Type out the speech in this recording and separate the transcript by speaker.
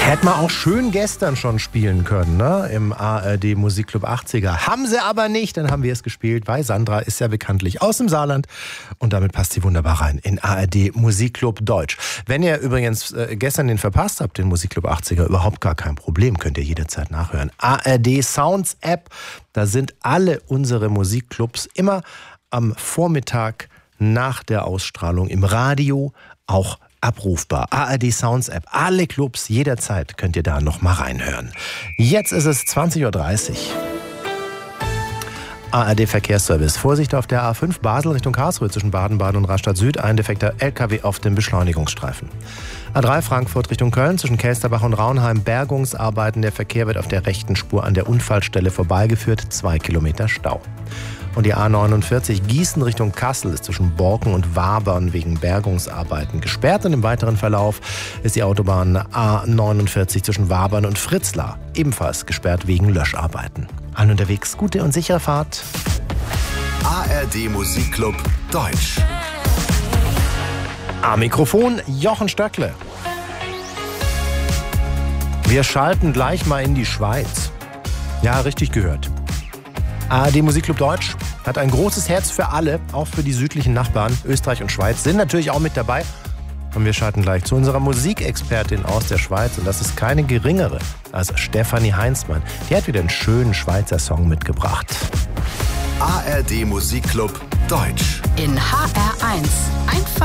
Speaker 1: Hätten wir auch schön gestern schon spielen können, ne? Im ARD Musikclub 80er. Haben sie aber nicht, dann haben wir es gespielt, weil Sandra ist ja bekanntlich aus dem Saarland und damit passt sie wunderbar rein in ARD Musikclub Deutsch. Wenn ihr übrigens gestern den verpasst habt, den Musikclub 80er, überhaupt gar kein Problem, könnt ihr jederzeit nachhören. ARD Sounds App, da sind alle unsere Musikclubs immer am Vormittag nach der Ausstrahlung im Radio auch abrufbar. ARD Sounds App. Alle Clubs jederzeit könnt ihr da noch mal reinhören. Jetzt ist es 20:30 Uhr. ARD Verkehrsservice. Vorsicht auf der A5 Basel Richtung Karlsruhe zwischen Baden-Baden und Rastatt Süd. Ein defekter LKW auf dem Beschleunigungsstreifen. A3 Frankfurt Richtung Köln zwischen Kelsterbach und Raunheim. Bergungsarbeiten. Der Verkehr wird auf der rechten Spur an der Unfallstelle vorbeigeführt. 2 Kilometer Stau. Und die A49 Gießen Richtung Kassel ist zwischen Borken und Wabern wegen Bergungsarbeiten gesperrt. Und im weiteren Verlauf ist die Autobahn A49 zwischen Wabern und Fritzlar ebenfalls gesperrt wegen Löscharbeiten. Allen unterwegs gute und sichere Fahrt.
Speaker 2: ARD Musikclub Deutsch.
Speaker 1: Am Mikrofon Jochen Stöckle. Wir schalten gleich mal in die Schweiz. Ja, richtig gehört. ARD Musikclub Deutsch hat ein großes Herz für alle, auch für die südlichen Nachbarn. Österreich und Schweiz sind natürlich auch mit dabei. Und wir schalten gleich zu unserer Musikexpertin aus der Schweiz. Und das ist keine geringere als Stefanie Heinzmann. Die hat wieder einen schönen Schweizer Song mitgebracht.
Speaker 2: ARD Musikclub Deutsch.
Speaker 3: In HR1. Einfach